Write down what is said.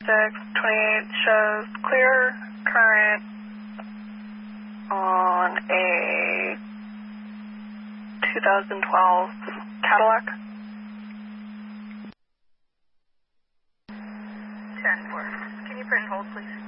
2628 shows clear current on a 2012 Cadillac. 10-4. Can you put in hold, please?